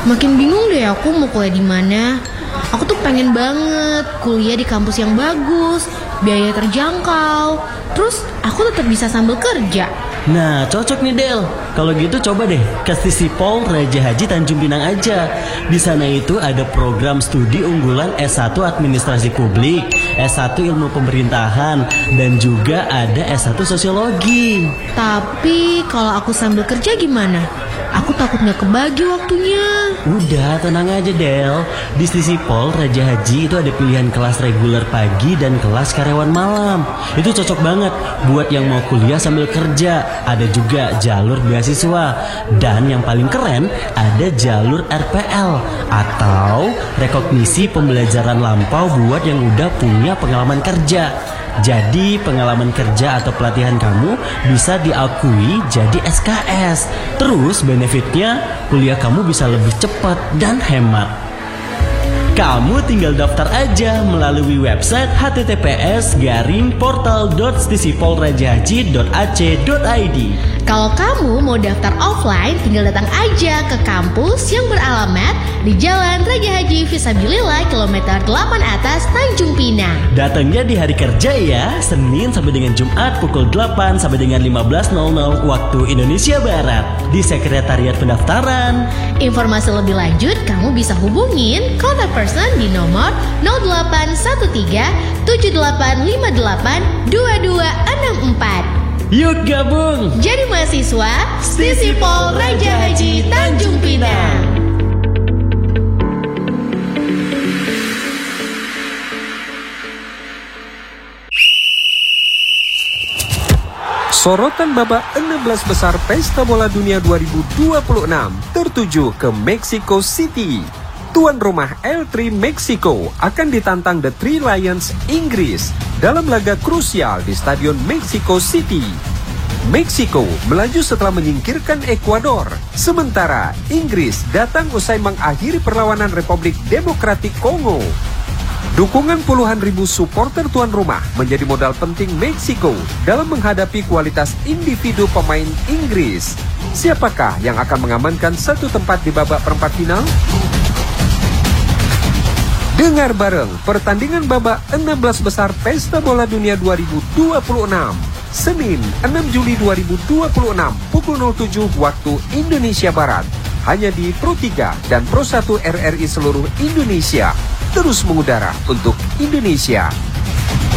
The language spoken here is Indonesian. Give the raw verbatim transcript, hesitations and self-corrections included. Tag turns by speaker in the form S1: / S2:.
S1: Makin bingung deh aku mau kuliah di mana. Aku tuh pengen banget kuliah di kampus yang bagus, biaya terjangkau, terus aku tetap bisa sambil kerja.
S2: Nah, cocok nih Del. Kalau gitu coba deh ke Stisipol Raja Haji Tanjung Pinang aja. Di sana itu ada program studi unggulan S satu Administrasi Publik, S satu Ilmu Pemerintahan, dan juga ada S satu Sosiologi.
S1: Tapi kalau aku sambil kerja gimana? Aku takut gak kebagi waktunya.
S2: Udah, tenang aja Del. Di Stisipol Raja Haji itu ada pilihan kelas reguler pagi dan kelas karyawan malam. Itu cocok banget buat yang mau kuliah sambil kerja. Ada juga jalur beasiswa. Dan yang paling keren, ada jalur R P L atau rekognisi pembelajaran lampau buat yang udah punya pengalaman kerja. Jadi pengalaman kerja atau pelatihan kamu bisa diakui jadi S K S. Terus benefitnya kuliah kamu bisa lebih cepat dan hemat. Kamu tinggal daftar aja melalui website h t t p s garing portal dot stisipolrajahaji dot a c dot i d.
S1: Kalau kamu mau daftar offline, tinggal datang aja ke kampus yang beralamat di Jalan Raja Haji Fisabilillah kilometer delapan atas Tanjung Pinang.
S2: Datangnya di hari kerja ya, Senin sampai dengan Jumat pukul delapan sampai dengan lima belas nol nol waktu Indonesia Barat di Sekretariat Pendaftaran.
S1: Informasi lebih lanjut kamu bisa hubungin kontak person di nomor nol delapan satu tiga tujuh delapan lima delapan dua dua enam empat.
S2: Yuk gabung
S1: jadi mahasiswa Stisipol Raja Haji Tanjung Pinang.
S3: Sorotan babak enam belas besar Pesta Bola Dunia dua ribu dua puluh enam tertuju ke Mexico City. Tuan rumah L tiga Meksiko akan ditantang The Three Lions Inggris dalam laga krusial di Stadion Mexico City. Meksiko melaju setelah menyingkirkan Ekuador, sementara Inggris datang usai mengakhiri perlawanan Republik Demokratik Kongo. Dukungan puluhan ribu supporter tuan rumah menjadi modal penting Meksiko dalam menghadapi kualitas individu pemain Inggris. Siapakah yang akan mengamankan satu tempat di babak perempat final? Dengar bareng pertandingan babak enam belas besar Pesta Bola Dunia dua ribu dua puluh enam. Senin enam Juli dua ribu dua puluh enam pukul nol tujuh waktu Indonesia Barat. Hanya di Pro tiga dan Pro satu R R I seluruh Indonesia. Terus mengudara untuk Indonesia.